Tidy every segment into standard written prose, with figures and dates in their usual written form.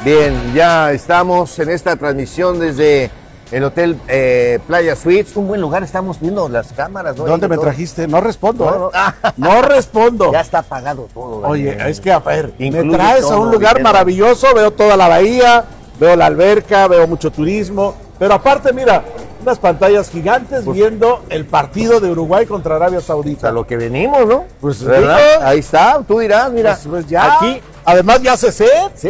Bien, ya estamos en esta transmisión desde el Hotel Playa Suites. Un buen lugar, estamos viendo las cámaras, ¿no? ¿Dónde me todo. trajiste? No respondo, No, no respondo. Ya está apagado todo. Oye, Daniel. es que a ver, Incluye me traes a todo, un lugar dijeron. maravilloso, veo toda la bahía, veo la alberca, veo mucho turismo, pero aparte, mira, unas pantallas gigantes Pues, viendo el partido de Uruguay contra Arabia A Saudita. lo que venimos, ¿no? Pues, ¿verdad? digo. Ahí está, tú dirás, mira. Pues ya, Aquí además ya se sé. sí,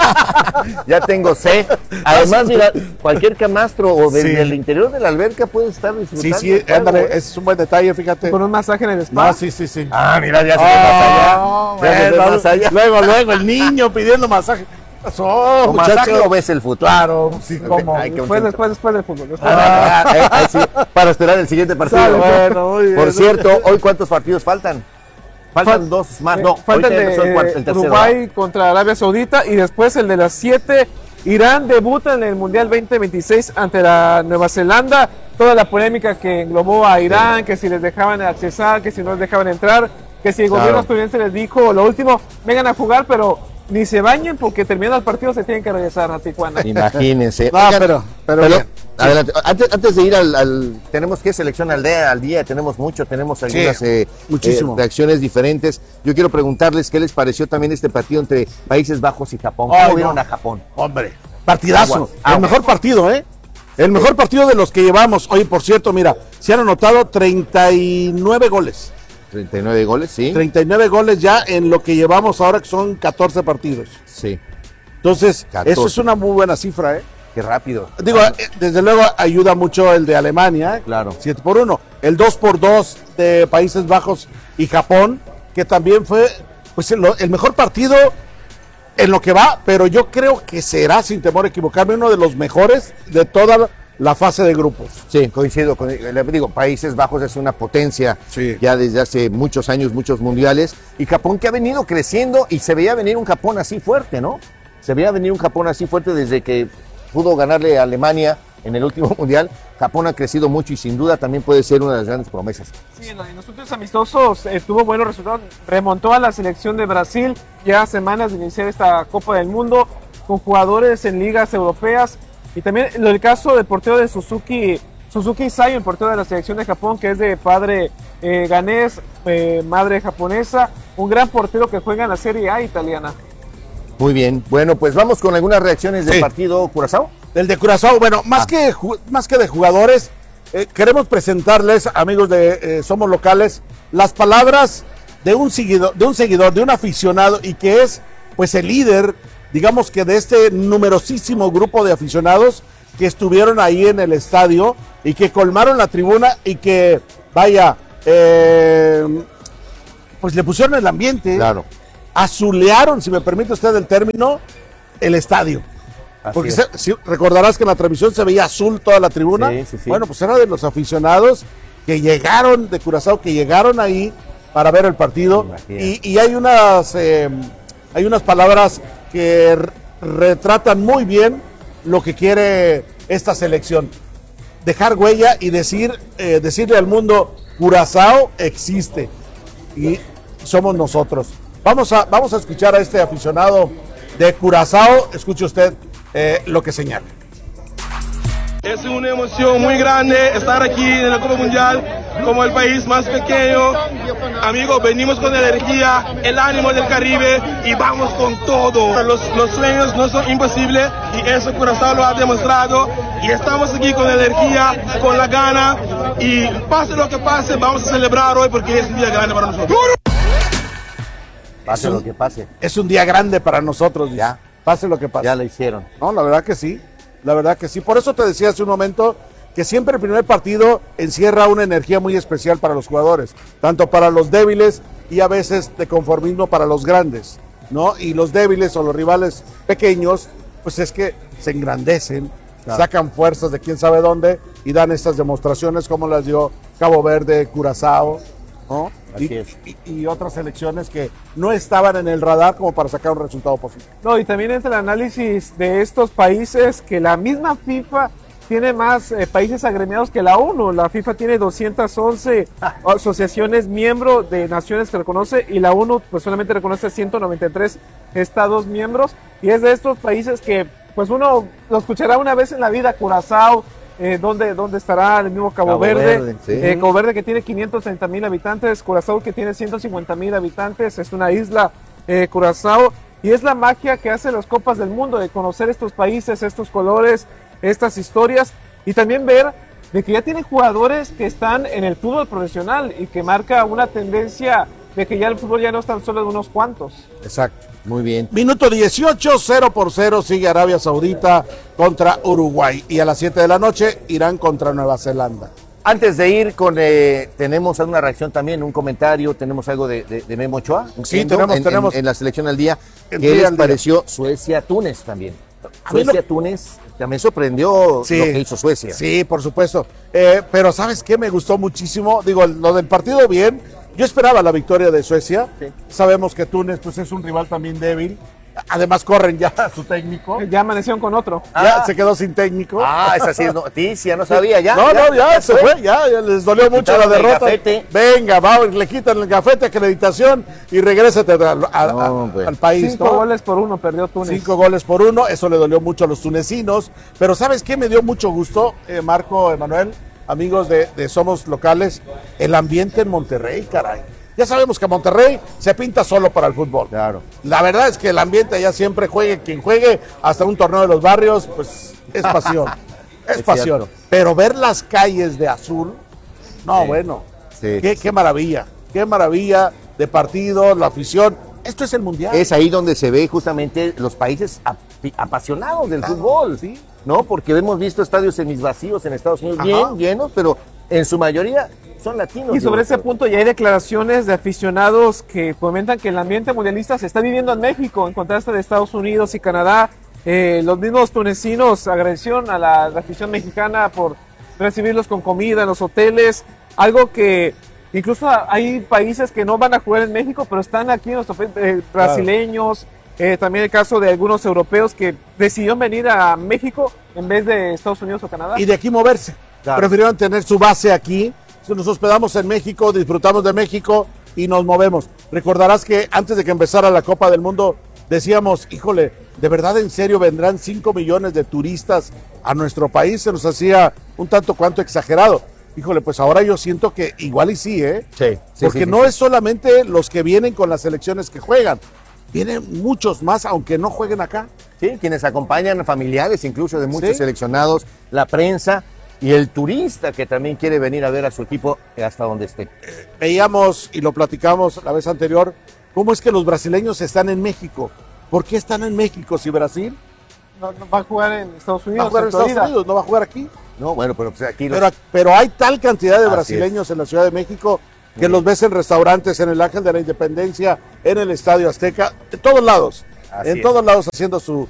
ya tengo C. Además, mira, cualquier camastro o desde Sí. el interior de la alberca puede estar Sí, disfrutando. sí, del juego, ándale, ¿eh? ese es un buen detalle, fíjate. Con un masaje en el spa. No, sí, sí, sí. Ah, mira, ya se ve más allá. Ya se ve Bueno, más allá. luego, el niño pidiendo masaje. ¿Qué pasó, ¿O masaje muchacho? o ves el fútbol? Claro, sí, cómo. Ay, qué Después bonito. del fútbol. Ahí sí, para esperar el siguiente partido. Sale, bueno, muy bien. Por cierto, ¿hoy cuántos partidos faltan? Faltan dos más, no. Falta el ahorita empezó de el tercero. Uruguay contra Arabia Saudita y después el de las 7. Irán debuta en el Mundial 2026 ante la Nueva Zelanda. Toda la polémica que englobó a Irán, que si les dejaban accesar, que si no les dejaban entrar, que si el gobierno estadounidense les dijo lo último, vengan a jugar, pero ni se bañen porque terminando el partido se tienen que regresar a Tijuana. Imagínense. No, Oigan, pero bien. adelante. Antes de ir tenemos que selección al día, tenemos mucho, tenemos algunas muchísimo. reacciones diferentes. Yo quiero preguntarles qué les pareció también este partido entre Países Bajos y Japón. Ay, ¿Cómo vieron no. a Japón? Hombre, partidazo. Aguas. El mejor partido, ¿eh? El mejor partido de los que llevamos. Oye, por cierto, mira, se han anotado 39 goles. 39 goles, sí. 39 goles ya en lo que llevamos ahora, que son 14 partidos. Sí, Entonces, 14. eso es una muy buena cifra, ¿eh? qué rápido. Digo, desde luego ayuda mucho el de Alemania, Claro. 7-1. El 2-2 de Países Bajos y Japón, que también fue pues el mejor partido en lo que va, pero yo creo que será, sin temor a equivocarme, uno de los mejores de toda la fase de grupos. Sí, coincido con, le digo, Países Bajos es una potencia Sí. ya desde hace muchos años, muchos mundiales, y Japón que ha venido creciendo y se veía venir un Japón así fuerte, ¿no? Se veía venir un Japón así fuerte desde que pudo ganarle a Alemania en el último mundial. Japón ha crecido mucho y sin duda también puede ser una de las grandes promesas. Sí, en los últimos amistosos tuvo buenos resultados. Remontó a la selección de Brasil ya semanas de iniciar esta Copa del Mundo con jugadores en ligas europeas. Y también el caso del portero de Suzuki Sayo, el portero de la selección de Japón, que es de padre ganés, madre japonesa. Un gran portero que juega en la Serie A italiana. Muy bien, bueno, pues vamos con algunas reacciones del Sí. partido Curazao. El de Curazao, bueno, más que de jugadores, queremos presentarles, amigos de Somos Locales, las palabras de un seguidor, de un aficionado, y que es pues el líder, digamos que de este numerosísimo grupo de aficionados que estuvieron ahí en el estadio y que colmaron la tribuna y que, vaya, pues le pusieron el ambiente, Claro. azulearon, si me permite usted el término, el estadio. Así Porque es. si recordarás que en la transmisión se veía azul toda la tribuna. Sí, sí, sí. Bueno, pues era de los aficionados que llegaron de Curazao, que llegaron ahí para ver el partido. Imagínate. Y hay unas palabras que retratan muy bien lo que quiere esta selección. Dejar huella y decirle al mundo, Curazao existe y somos nosotros. Vamos a escuchar a este aficionado de Curazao. Escuche usted lo que señala. Es una emoción muy grande estar aquí en la Copa Mundial como el país más pequeño. Amigos, venimos con energía, el ánimo del Caribe y vamos con todo. Los sueños no son imposibles y eso Curazao lo ha demostrado. Y estamos aquí con energía, con la gana y pase lo que pase, vamos a celebrar hoy porque es un día grande para nosotros. Pase lo que pase. Es un día grande para nosotros, dice. Ya. Pase lo que pase. Ya lo hicieron. No, la verdad que sí. La verdad que sí. Por eso te decía hace un momento que siempre el primer partido encierra una energía muy especial para los jugadores, tanto para los débiles y a veces de conformismo para los grandes, ¿no? Y los débiles o los rivales pequeños, pues es que se engrandecen, Claro. sacan fuerzas de quién sabe dónde y dan estas demostraciones como las dio Cabo Verde, Curazao, ¿no? Así es. Y otras selecciones que no estaban en el radar como para sacar un resultado positivo. No, y también entra el análisis de estos países que la misma FIFA tiene más países agremiados que la ONU. La FIFA tiene 211 asociaciones miembros de naciones que reconoce, y la ONU pues solamente reconoce 193 estados miembros, y es de estos países que pues uno lo escuchará una vez en la vida. Curazao, ¿dónde estará el mismo Cabo Verde? Sí. Cabo Verde, que tiene 530,000 habitantes, Curazao, que tiene 150,000 habitantes, es una isla, Curazao, y es la magia que hacen las Copas del Mundo, de conocer estos países, estos colores, estas historias, y también ver de que ya tienen jugadores que están en el fútbol profesional y que marca una tendencia de que ya el fútbol ya no es tan solo de unos cuantos. Exacto. Muy bien. Minuto 18, 0-0, sigue Arabia Saudita contra Uruguay. Y a las 7 de la noche, Irán contra Nueva Zelanda. Antes de ir con, tenemos una reacción también, un comentario, tenemos algo de Memo Ochoa. Sí, entiendo, tenemos. En la selección al día. En ¿Qué día les al día. pareció Suecia-Túnez también? A mí Suecia-Túnez también sorprendió Sí. lo que hizo Suecia. Sí, por supuesto. Pero ¿sabes qué? Me gustó muchísimo. Digo, lo del partido bien. Yo esperaba la victoria de Suecia. Sí. Sabemos que Túnez pues, es un rival también débil. Además corren ya a su técnico. Ya amanecieron con otro. Ya se quedó sin técnico. Esa sí es noticia, no sabía ya. Ya se fue, ya les dolió Le mucho la quitaron el derrota. gafete. Venga, vamos, le quitan el gafete, acreditación y regrésate pues. al país. 5 ¿no? goles por 1 perdió Túnez. 5 goles por 1, eso le dolió mucho a los tunecinos. Pero ¿sabes qué? Me dio mucho gusto, Marco, Emanuel, amigos de Somos Locales, el ambiente en Monterrey, caray. Ya sabemos que Monterrey se pinta solo para el fútbol. Claro. La verdad es que el ambiente allá siempre juegue quien juegue, hasta un torneo de los barrios, pues es pasión. Es pasión. cierto. Pero ver las calles de azul, no, Sí. bueno, Sí. qué maravilla de partido, la afición. Esto es el mundial. Es ahí donde se ve justamente los países apasionados del fútbol, sí. ¿no? Porque hemos visto estadios semisvacíos en Estados Unidos, Ajá. bien llenos, pero en su mayoría son latinos. Y sobre digo, ese punto ya hay declaraciones de aficionados que comentan que el ambiente mundialista se está viviendo en México, en contraste de Estados Unidos y Canadá. Los mismos tunecinos agradecieron a la afición mexicana por recibirlos con comida en los hoteles, algo que incluso hay países que no van a jugar en México, pero están aquí en nuestro país, brasileños, también el caso de algunos europeos que decidieron venir a México en vez de Estados Unidos o Canadá. Y de aquí moverse. Claro. Prefirieron tener su base aquí. Nos hospedamos en México, disfrutamos de México y nos movemos. Recordarás que antes de que empezara la Copa del Mundo decíamos, híjole, ¿de verdad en serio vendrán 5 millones de turistas a nuestro país? Se nos hacía un tanto cuanto exagerado. Híjole, pues ahora yo siento que igual y sí, ¿eh? Sí, Porque no es solamente los que vienen con las selecciones que juegan. Vienen muchos más, aunque no jueguen acá. Sí, quienes acompañan, familiares incluso de muchos Sí. seleccionados, la prensa y el turista que también quiere venir a ver a su equipo hasta donde esté. Veíamos y lo platicamos la vez anterior, cómo es que los brasileños están en México. ¿Por qué están en México si Brasil No va a jugar en Estados va Unidos, a jugar en en Estados Florida. Unidos? No va a jugar aquí. No, bueno, pero pues aquí los- Pero hay tal cantidad de Así brasileños en la Ciudad de México que los ves en restaurantes, en el Ángel de la Independencia, en el Estadio Azteca, en todos lados. Así En es. todos lados haciendo su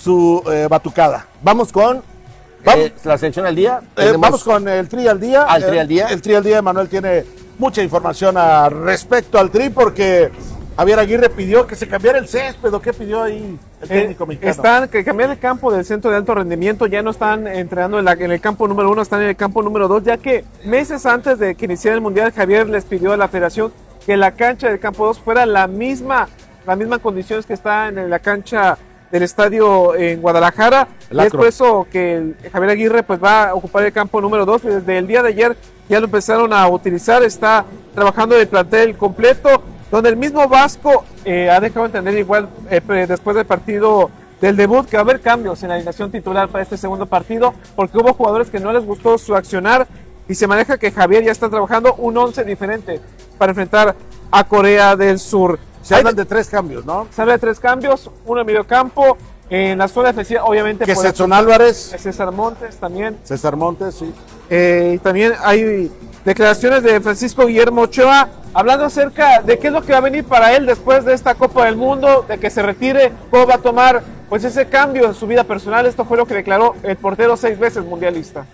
batucada. Vamos con Vamos. la selección al día. Tenemos- Vamos con el Tri al día. ¿Al Tri al día? El Tri al día, Manuel tiene mucha información respecto al Tri porque Javier Aguirre pidió que se cambiara el césped. ¿O qué pidió ahí el técnico mexicano? Están que cambiar el campo del centro de alto rendimiento, ya no están entrenando en el campo número 1, están en el campo número 2, ya que meses antes de que iniciara el Mundial, Javier les pidió a la federación que la cancha del campo 2 fuera la misma condiciones que está en la cancha del estadio en Guadalajara. El Y es Acro. por eso que Javier Aguirre pues va a ocupar el campo número 2. Desde el día de ayer ya lo empezaron a utilizar, está trabajando el plantel completo, donde el mismo Vasco ha dejado entender igual después del partido del debut que va a haber cambios en la alineación titular para este segundo partido, porque hubo jugadores que no les gustó su accionar y se maneja que Javier ya está trabajando un 11 diferente para enfrentar a Corea del Sur. Se hablan de 3 cambios, ¿no? Se habla de 3 cambios, uno en medio campo, en la zona defensiva, obviamente Que por Setson Álvarez, César Montes también. César Montes, sí. Y también hay declaraciones de Francisco Guillermo Ochoa hablando acerca de qué es lo que va a venir para él después de esta Copa del Mundo, de que se retire, cómo va a tomar pues ese cambio en su vida personal. Esto fue lo que declaró el portero 6 veces mundialista.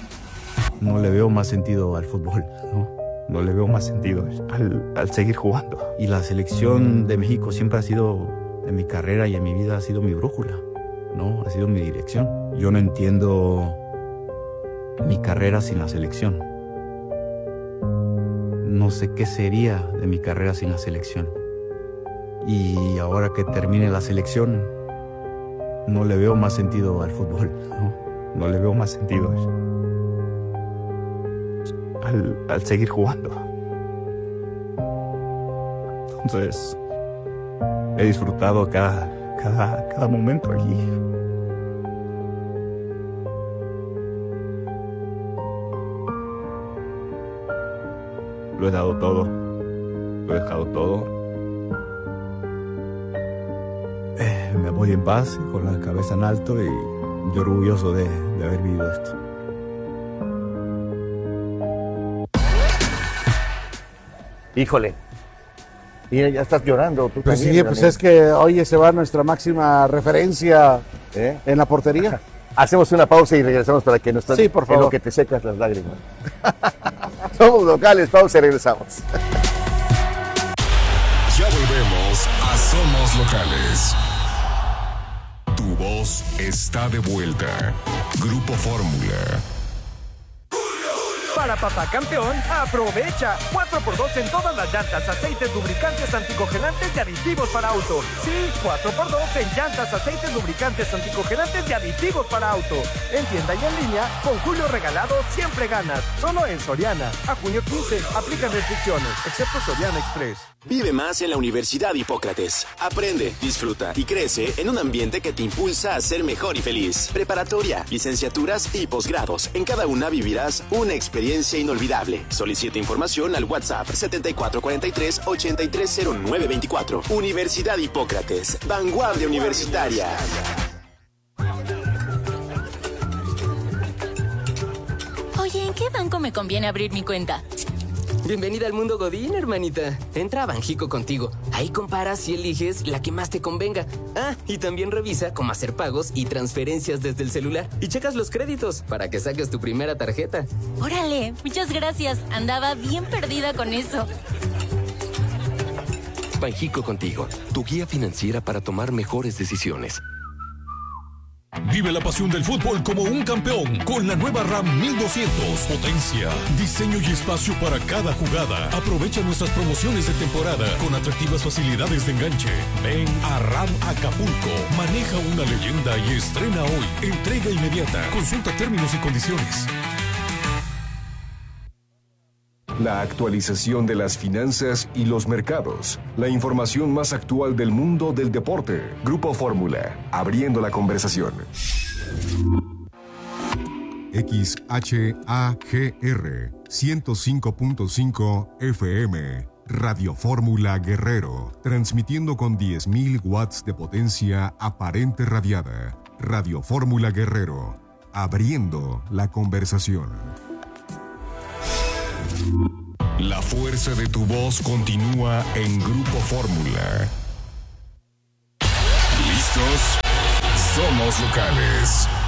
No le veo más sentido al fútbol, ¿no? No le veo más sentido al seguir jugando. Y la selección de México siempre ha sido, en mi carrera y en mi vida, ha sido mi brújula, ¿no? Ha sido mi dirección. Yo no entiendo mi carrera sin la selección. No sé qué sería de mi carrera sin la selección. Y ahora que termine la selección, no le veo más sentido al fútbol, no le veo más sentido al seguir jugando. Entonces, he disfrutado cada momento aquí. Lo he dado todo, lo he dejado todo. Me voy en paz, con la cabeza en alto y orgulloso de haber vivido esto. Híjole. Y ya estás llorando. Tú Pues también, sí, pues es que hoy se va nuestra máxima referencia en la portería. Hacemos una pausa y regresamos para que nos estás Sí, por favor. en lo que te secas las lágrimas. Somos locales, pausa y regresamos. Ya volvemos a Somos Locales. Tu voz está de vuelta. Grupo Fórmula. Para Papá Campeón, aprovecha 4x2 en todas las llantas, aceites, lubricantes, anticongelantes y aditivos para auto. Sí, 4x2 en llantas, aceites, lubricantes, anticongelantes y aditivos para auto. En tienda y en línea, con Julio Regalado siempre ganas. Solo en Soriana. A junio 15, aplican restricciones, excepto Soriana Express. Vive más en la Universidad Hipócrates. Aprende, disfruta y crece en un ambiente que te impulsa a ser mejor y feliz. Preparatoria, licenciaturas y posgrados. En cada una vivirás una experiencia inolvidable. Solicita información al WhatsApp 7443-830924. Universidad Hipócrates. Vanguardia Universitaria. Oye, ¿en qué banco me conviene abrir mi cuenta? Bienvenida al mundo Godín, hermanita. Entra a Banjico contigo. Ahí comparas y eliges la que más te convenga. Ah, y también revisa cómo hacer pagos y transferencias desde el celular. Y checas los créditos para que saques tu primera tarjeta. Órale, muchas gracias. Andaba bien perdida con eso. Banjico contigo, tu guía financiera para tomar mejores decisiones. Vive la pasión del fútbol como un campeón con la nueva RAM 1200. Potencia, diseño y espacio para cada jugada. Aprovecha nuestras promociones de temporada con atractivas facilidades de enganche. Ven a RAM Acapulco. Maneja una leyenda y estrena hoy. Entrega inmediata. Consulta términos y condiciones. La actualización de las finanzas y los mercados. La información más actual del mundo del deporte. Grupo Fórmula, abriendo la conversación. XHAGR 105.5 FM. Radio Fórmula Guerrero. Transmitiendo con 10.000 watts de potencia aparente radiada. Radio Fórmula Guerrero. Abriendo la conversación. La fuerza de tu voz continúa en Grupo Fórmula. ¿Listos? Somos locales.